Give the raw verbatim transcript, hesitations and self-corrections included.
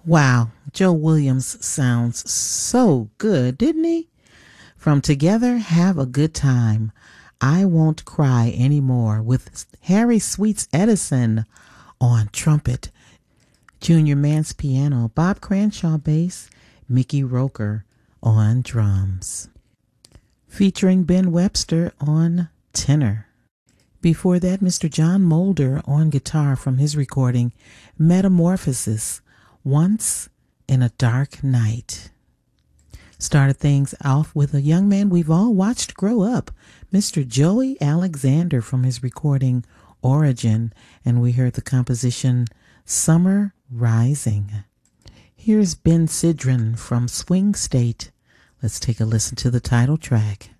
Wow, Joe Williams sounds so good, didn't he? From Together, Have a Good Time, I Won't Cry Anymore, with Harry Sweets Edison on trumpet, Junior Mance piano, Bob Cranshaw bass, Mickey Roker on drums, featuring Ben Webster on tenor. Before that, Mister John Mulder on guitar from his recording Metamorphosis, Once in a Dark Night. Started things off with a young man we've all watched grow up, Mister Joey Alexander from his recording Origin, and we heard the composition Summer Rising. Here's Ben Sidran from Swing State. Let's take a listen to the title track.